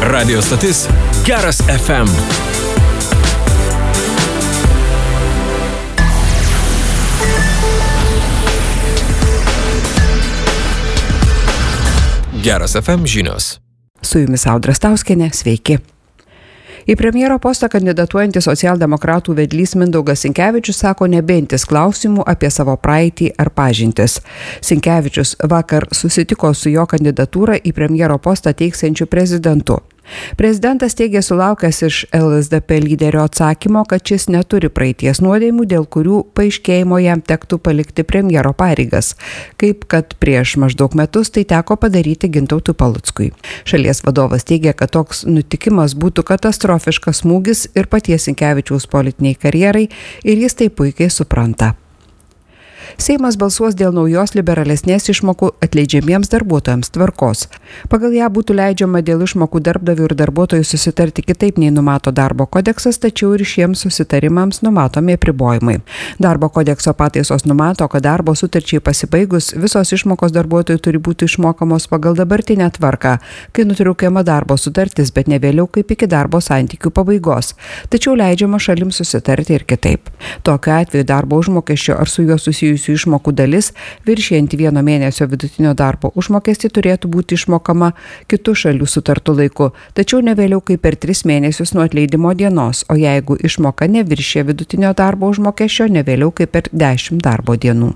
Radio stotis Geras FM. Geras FM žinios. Su jumis Audra Stauskienė, sveiki. Į premjero postą kandidatuojantis socialdemokratų vedlys Mindaugas Sinkevičius sako nebeintis klausimų apie savo praeitį ar pažintis. Sinkevičius vakar susitiko su jo kandidatūrą į premjero postą teiksiančiu prezidentu. Prezidentas teigė sulaukęs iš LSDP lyderio atsakymo, kad šis neturi praeities nuodėmių, dėl kurių paaiškėjimo jam tektų palikti premjero pareigas, kaip kad prieš maždaug metus tai teko padaryti Gintautui Paluckui. Šalies vadovas teigė, kad toks nutikimas būtų katastrofiškas smūgis ir paties Sinkevičiaus politiniai karjerai ir jis tai puikiai supranta. Seimas balsuos dėl naujos liberalesnės išmokų atleidžiamiems darbuotojams tvarkos. Pagal ją būtų leidžiama dėl išmokų darbdavių ir darbuotojų susitarti kitaip nei numato darbo kodeksas, tačiau ir šiems susitarimams numatomi apribojimai. Darbo kodekso pataisos numato, kad darbo sutarčiai pasibaigus visos išmokos darbuotojų turi būti išmokamos pagal dabartinę tvarką, kai nutraukiama darbo sutartis, bet ne vėliau kaip iki darbo santykių pabaigos. Tačiau leidžiama šalims susitarti ir kitaip. Tokiu atveju darbo užmokesčio ar su juo susijusių išmokų dalis, viršijant vieno mėnesio vidutinio darbo užmokestį, turėtų būti išmokama kitų šalių sutartų laiku, tačiau ne vėliau kaip per 3 mėnesius nuo atleidimo dienos, o jeigu išmoka neviršė vidutinio darbo užmokesčio, ne vėliau kaip per 10 darbo dienų.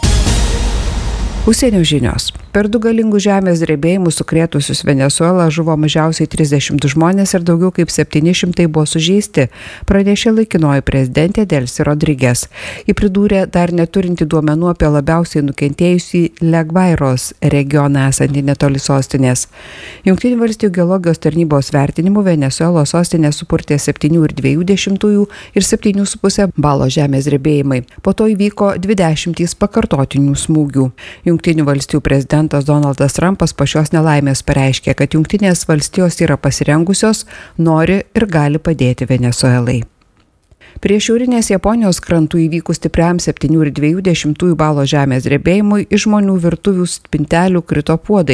Užsienio žinios. Per 2 galingus žemės drebėjimus sukrėtusius Venesuelą žuvo mažiausiai 30 žmonės ir daugiau kaip 700 buvo sužeisti, pranešė laikinoji prezidentė Delcy Rodriguez. Ji pridūrė dar neturinti duomenų apie labiausiai nukentėjusį La Guairos regioną esantį netoli sostinės. Jungtinių valstijų geologijos tarnybos vertinimu Venesuelos sostinė supurtė 7,2 ir 7,5 balo žemės drebėjimai. Po to įvyko 20 pakartotinių smūgių. Jungtinių valstijų prezidentas Donaldas Trumpas po šios nelaimės pareiškė, kad Jungtinės valstijos yra pasirengusios, nori ir gali padėti Venesuelai. Prie šiaurinės Japonijos krantų įvykus stipriam 7,2 balo žemės drebėjimui iš žmonių virtuvių spintelių krito puodai.